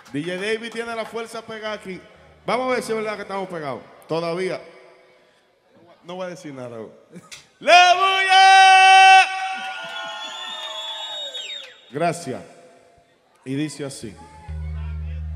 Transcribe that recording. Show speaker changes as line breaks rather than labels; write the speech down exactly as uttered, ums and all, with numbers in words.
D J David tiene la fuerza pegada aquí. Vamos a ver si es verdad que estamos pegados. Todavía. No voy a decir nada. ¡Le bulla! Gracias. Y dice así.